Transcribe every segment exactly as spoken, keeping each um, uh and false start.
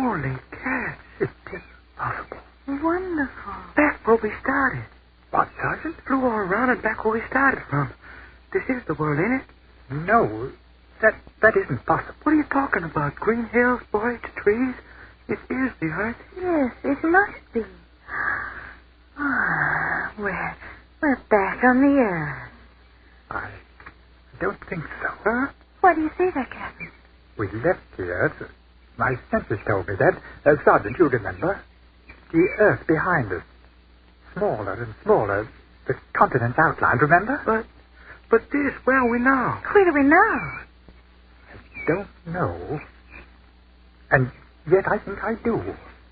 Holy cats. It's impossible. Wonderful. Back where we started. What, Sergeant? Flew all around and back where we started from. This is the world, ain't it? No, that that isn't possible. What are you talking about? Green hills, boys, trees? It is the earth. Yes, it must be. Ah, we're, we're back on the earth. I don't think so. Huh? Why do you say that, Captain? We left the earth. My senses told me that. Uh, Sergeant, you remember? The earth behind us. Smaller and smaller. The continents outlined, remember? But, but this, where are we now? Where do we know? I don't know. And yet I think I do.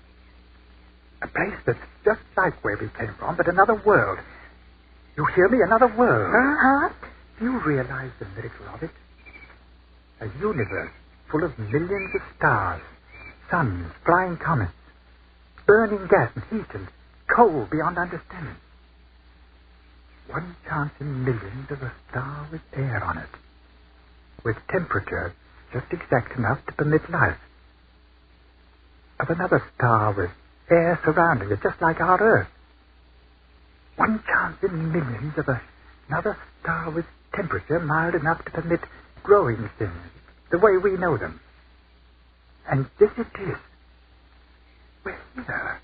A place that's just like where we came from, but another world. You hear me? Another world. Huh? You realize the miracle of it? A universe full of millions of stars, suns, flying comets, burning gas and heat and coal beyond understanding. One chance in millions of a star with air on it, with temperature just exact enough to permit life. Of another star with air surrounding it, just like our Earth. One chance in millions of a, another star with temperature mild enough to permit growing things the way we know them. And this it is. We're here.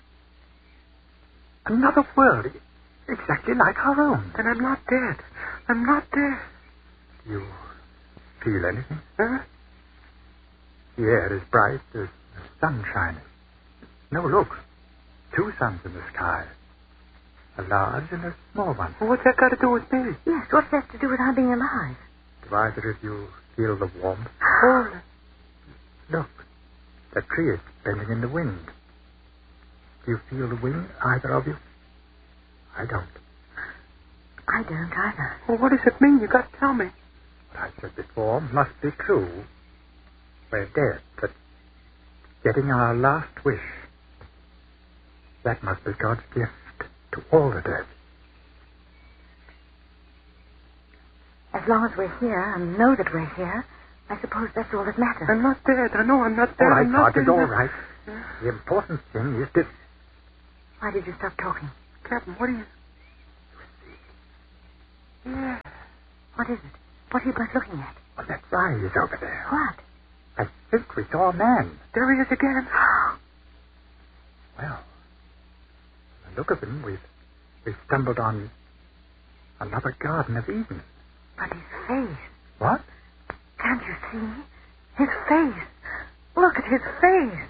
Another world, exactly like our own. And I'm not dead. I'm not dead. Do you feel anything? Huh? The air is bright, there's sun shining. No, look. Two suns in the sky. A large and a small one. Well, what's that got to do with me? Yes, what's that to do with our being alive? Do either of you feel the warmth? Oh, Look. The tree is bending in the wind. Do you feel the wind, either of you? I don't. I don't either. well, what does it mean? You got to tell me. What I said before must be true. We're dead, but getting our last wish. That must be God's gift to all the dead. As long as we're here and know that we're here, I suppose that's all that matters. I'm not dead. I know I'm not dead. All right, I'm not Sergeant, dead. all right. The important thing is to... Why did you stop talking? Captain, what are you... Yeah. What is it? What are you both looking at? Well, that rise over there. What? I think we saw a man. There he is again. Well, the look of him, we've, we've stumbled on another Garden of Eden. But his face. What? Can't you see? His face. Look at his face.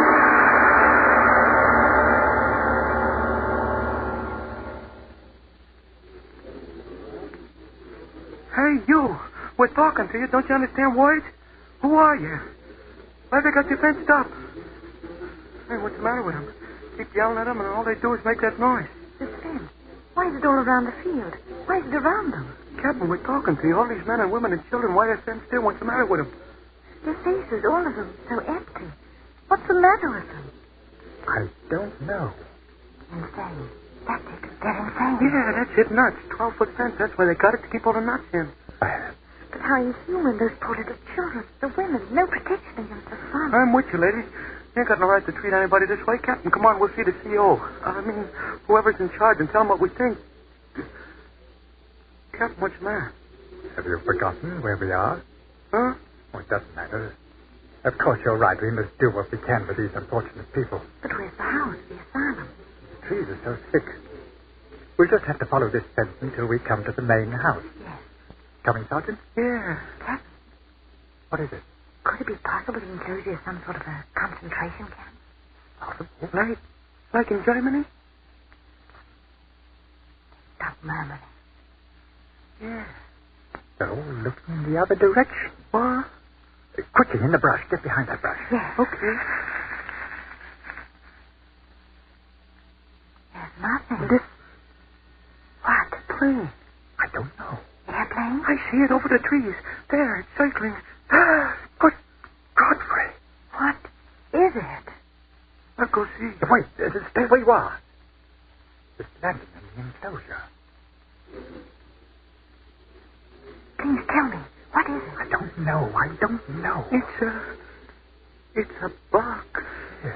Hey, you. We're talking to you. Don't you understand words? Who are you? Why they got you fenced up? Hey, what's the matter with them? Keep yelling at them, and all they do is make that noise. The fence. Why is it all around the field? Why is it around them? Captain, we're talking to you. All these men and women and children, why they're fenced in? What's the matter with them? Their faces, all of them, so empty. What's the matter with them? I don't know. Insane. That's it. They're insane. Yeah, that's it, nuts. Twelve-foot fence. That's why they got it, to keep all the nuts in. Well, But how inhuman, those poor little children. The women, no protection against the sun. I'm with you, lady. You ain't got no right to treat anybody this way. Captain, come on, we'll see the C O. I mean, whoever's in charge, and tell him what we think. Captain, what's the matter? have you forgotten where we are? Huh? Oh, it doesn't matter. Of course, you're right. We must do what we can for these unfortunate people. But where's the house, the asylum? The trees are so thick. We'll just have to follow this fence until we come to the main house. Yes. Coming, Sergeant? Yeah. Captain, What is it? could it be possible the enclosure is some sort of a concentration camp? Possible. Like, like in Germany? Stop murmuring. Yeah. They're all looking in the other direction. What? Uh, quickly, in the brush. Get behind that brush. Yes. Okay. There's nothing. This What? plane. I don't know. Airplane? I see it over the trees. There, it's circling. Good Godfrey. What is it? I'll go see. Wait, uh, stay where you are. It's landing in the enclosure. Please tell me. What is it? I don't know. I don't know. It's a... It's a box. Yes.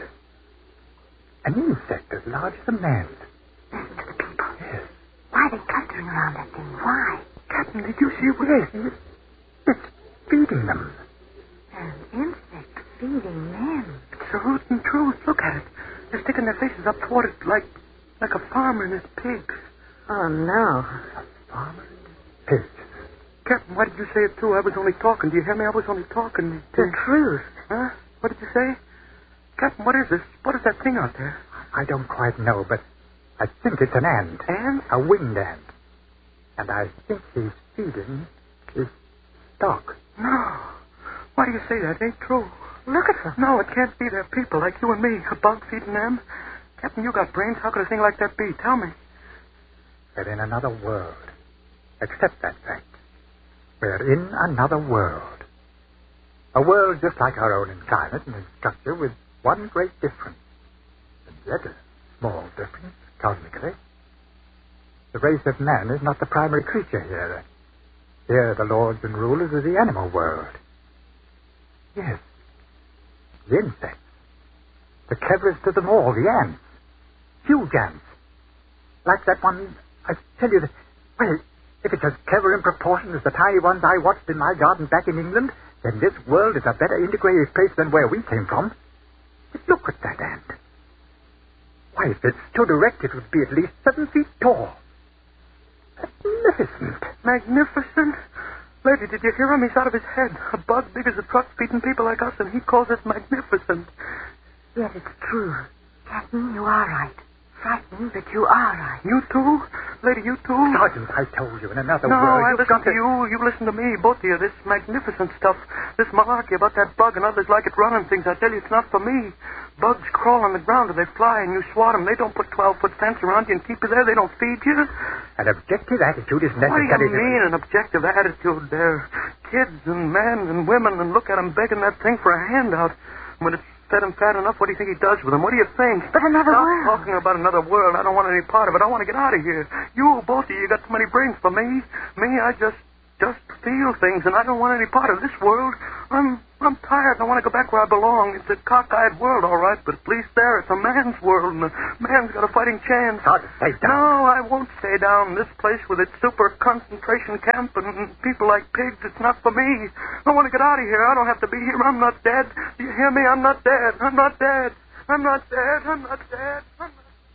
An insect as large as a man. Listen to the people. Yes. Why are they clustering around that thing? Why? Captain, did you see what it is? It's feeding them. An insect feeding men. It's the rotten truth. Look at it. They're sticking their faces up toward it like like a farmer and his pigs. Oh, no. A farmer and his pigs. Captain, why did you say it too? I was only talking. Do you hear me? I was only talking. The truth. Huh? What did you say? Captain, what is this? What is that thing out there? I don't quite know, but I think it's an ant. Ant? A winged ant. And I think he's feeding his stock. No. Why do you say that? It ain't true. Look at them. No, it can't be. They're people like you and me. A bug feeding them. Captain, you got brains. How could a thing like that be? Tell me. They're in another world. Accept that fact. We're in another world. A world just like our own in climate and in structure, with one great difference. And yet a small difference, cosmically. The race of man is not the primary creature here. Here the lords and rulers of the animal world. Yes. The insects. The cleverest of them all, the ants. Huge ants. Like that one, I tell you, that, well, if it's as clever in proportion as the tiny ones I watched in my garden back in England, then this world is a better integrated place than where we came from. But look at that ant. Why, if it stood erect, it would be at least seven feet tall. Magnificent. Magnificent? Lady, did you hear him? He's out of his head. A bug big as a truck feeding people like us, and he calls us magnificent. Yes, it's true. Captain, you are right. Frightened, but you are right. You too? Lady, you too? Sergeant, I told you, in another no, world... I you've listen got to you. You listen to me, both of you. This magnificent stuff. This malarkey about that bug and others like it running things. I tell you, it's not for me. Bugs crawl on the ground or they fly and you swat them. They don't put twelve-foot fence around you and keep you there. They don't feed you. An objective attitude is What necessary. do you mean, an objective attitude? They're kids and men and women, and look at them begging that thing for a handout. When it's fed him fat enough, what do you think he does with them? What do you think? But another Stop world. talking about another world. I don't want any part of it. I want to get out of here. You, both of you, got too many brains for me. Me, I just, just feel things, and I don't want any part of this world. I'm, I'm tired, and I want to go back where I belong. It's a cockeyed world, all right, but at least there, it's a man's world, and a man's got a fighting chance. Sergeant, stay down. No, I won't stay down. This place with its super concentration camp and people like pigs, it's not for me. I want to get out of here. I don't have to be here. I'm not dead. Do you hear me? I'm not dead. I'm not dead. I'm not dead. I'm not dead. I'm not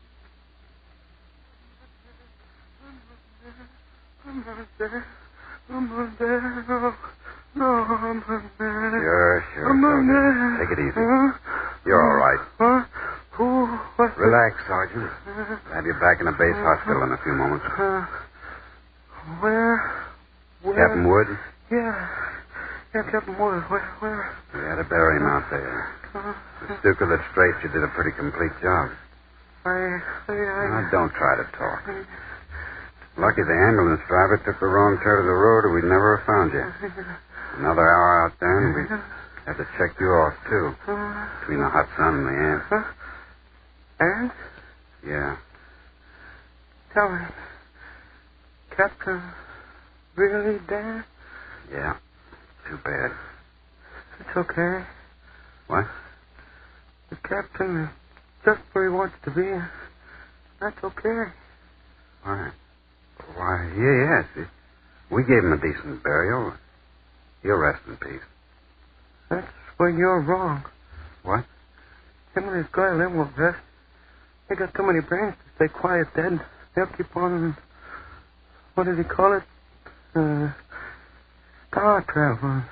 I'm not dead. I'm not dead. No, no, I'm not dead. Sure, sure. I'm not Soldier. dead. Take it easy. Huh? You're all right. Huh? Who? What? Relax, Sergeant. I'll have you back in the base hospital in a few moments. Uh, where? Where? Captain Wood, Yeah. Yeah, Captain Wood. Where? Where? we had to bury him out there. Uh, The Stuka that straight, you did a pretty complete job. I. I. I Now, don't try to talk. Lucky the ambulance driver took the wrong turn of the road or we'd never have found you. Another hour out there and we'd have to check you off, too. Uh, Between the hot sun and the ants. huh? And? Yeah. Tell me. Captain really dead? Yeah. Too bad. It's okay. What? The captain is just where he wants to be. That's okay. Why? Why, yeah, yes. We gave him a decent burial. He'll rest in peace. That's where you're wrong. What? Him and his guy, they won't rest. They got too many brains to stay quiet dead. They'll keep on... What does he call it? Uh... Star traveling.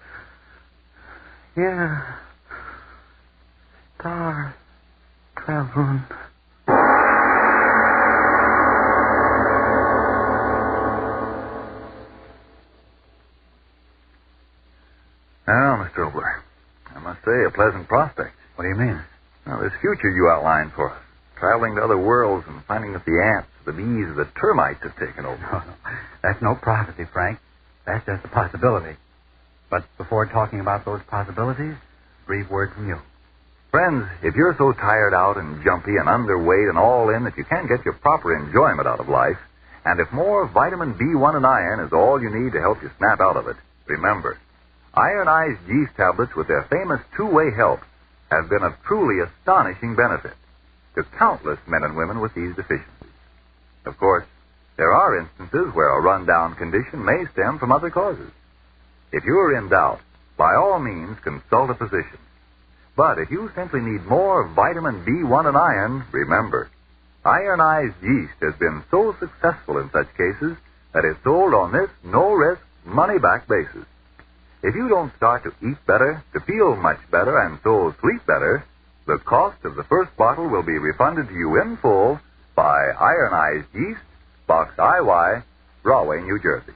Yeah. Star traveling. Now, Mister Obler, I must say a pleasant prospect. What do you mean? Now, this future you outlined for us, traveling to other worlds and finding that the ants, the bees, the termites have taken over. No, no. That's no prophecy, Frank. That's just a possibility. But before talking about those possibilities, a brief word from you. Friends, if you're so tired out and jumpy and underweight and all in that you can't get your proper enjoyment out of life, and if more vitamin B one and iron is all you need to help you snap out of it, remember, Ironized yeast tablets with their famous two-way help have been of truly astonishing benefit to countless men and women with these deficiencies. Of course, there are instances where a rundown condition may stem from other causes. If you are in doubt, by all means consult a physician. But if you simply need more vitamin B one and iron, remember, ironized yeast has been so successful in such cases that it's sold on this no-risk, money-back basis. If you don't start to eat better, to feel much better, and so sleep better, the cost of the first bottle will be refunded to you in full by ironized yeast, Box I Y, Rahway, New Jersey.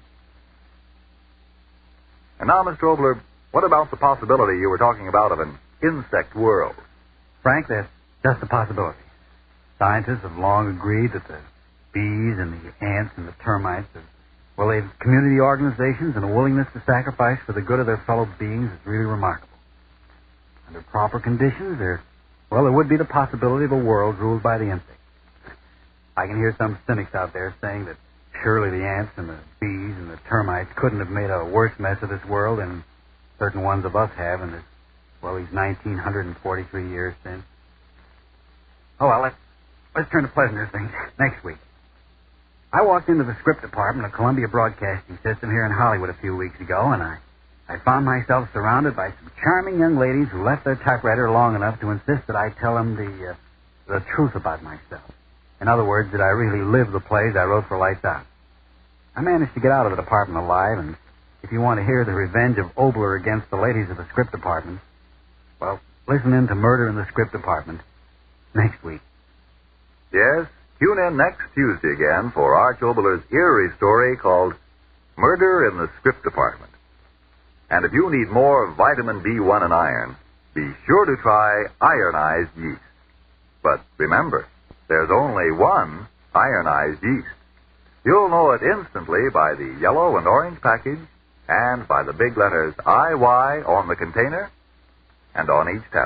And now, Mister Obler, what about the possibility you were talking about of an insect world? Frank, that's just a possibility. Scientists have long agreed that the bees and the ants and the termites have, well, they've community organizations and a willingness to sacrifice for the good of their fellow beings is really remarkable. Under proper conditions, there, well, there would be the possibility of a world ruled by the insects. I can hear some cynics out there saying that surely the ants and the bees and the termites couldn't have made a worse mess of this world than certain ones of us have in this, well, these nineteen forty-three years since. Oh, well, let's, let's turn to pleasanter things next week. I walked into the script department of Columbia Broadcasting System here in Hollywood a few weeks ago, and I, I found myself surrounded by some charming young ladies who left their typewriter long enough to insist that I tell them the, uh, the truth about myself. In other words, that I really live the plays I wrote for Lights Out. I managed to get out of the department alive, and if you want to hear the revenge of Obler against the ladies of the script department, well, listen in to Murder in the Script Department next week. Yes, tune in next Tuesday again for Arch Obler's eerie story called Murder in the Script Department. And if you need more vitamin B one and iron, be sure to try ironized yeast. But remember, there's only one ironized yeast. You'll know it instantly by the yellow and orange package and by the big letters I Y on the container and on each tablet.